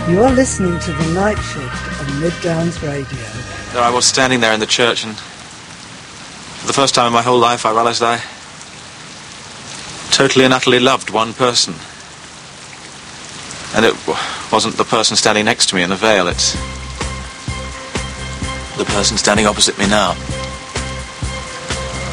You're listening to The Night Shift on Mid Downs Radio. There I was standing there in the church, and for the first time in my whole life I realised I totally and utterly loved one person. And it wasn't the person standing next to me in the veil, it's the person standing opposite me now.